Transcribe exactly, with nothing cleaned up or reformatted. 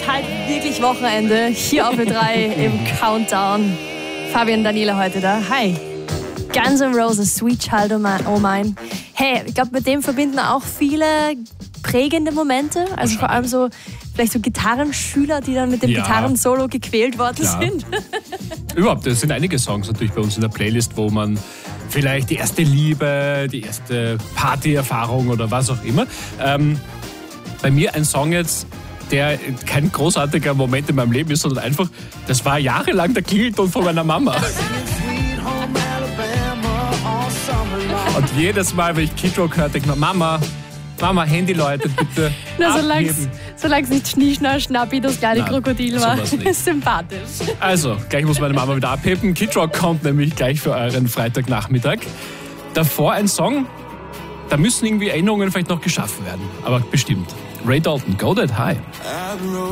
halt wirklich Wochenende hier auf Ö drei im Countdown. Fabian und Daniela heute da. Hi. Guns N' Roses, Sweet Child O' Mine. Hey, ich glaube, mit dem verbinden auch viele prägende Momente. Also vor allem so, vielleicht so Gitarrenschüler, die dann mit dem ja. Gitarrensolo gequält worden Klar. sind. Überhaupt, es sind einige Songs natürlich bei uns in der Playlist, wo man vielleicht die erste Liebe, die erste Partyerfahrung oder was auch immer. Ähm, bei mir ein Song jetzt, der kein großartiger Moment in meinem Leben ist, sondern einfach, das war jahrelang der Klingelton von meiner Mama. Und jedes Mal, wenn ich Kid Rock höre, denke ich mir, Mama, Mama, Handy läutet, bitte Na, solange es nicht Schnieschnau, Schnappi, das kleine Nein, Krokodil war. Sympathisch. Also, gleich muss meine Mama wieder abheben. Kid Rock kommt nämlich gleich für euren Freitagnachmittag. Davor ein Song, da müssen irgendwie Erinnerungen vielleicht noch geschaffen werden. Aber bestimmt. Ray Dalton, Go That High.